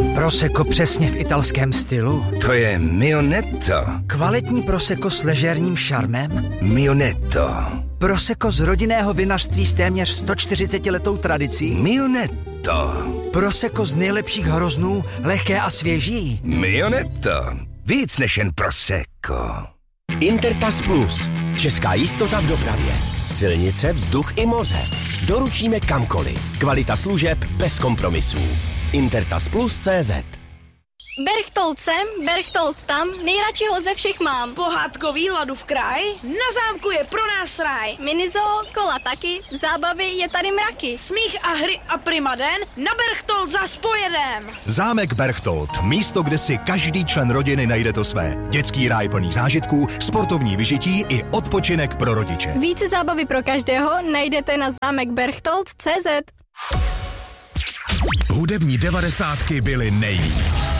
Prosecco přesně v italském stylu. To je Mionetto. Kvalitní Prosecco s ležérním šarmem. Mionetto. Prosecco z rodinného vinařství s téměř 140letou tradicí. Mionetto. Prosecco z nejlepších hroznů, lehké a svěží. Mionetto. Víc než jen Prosecco. Intertas Plus. Česká jistota v dopravě. Silnice, vzduch i moře. Doručíme kamkoliv. Kvalita služeb bez kompromisů. Intertasplus.cz. Berchtold sem, Berchtold tam, nejradši ho ze všech mám. Pohádkový hladu v kraj, na zámku je pro nás ráj. Minizoo, kola taky, zábavy je tady mraky. Smích a hry a primaden, na Berchtold zas pojedem. Zámek Berchtold, místo, kde si každý člen rodiny najde to své. Dětský ráj plný zážitků, sportovní vyžití i odpočinek pro rodiče. Více zábavy pro každého najdete na zámekberchtold.cz. Hudební 90 byly nejvíc.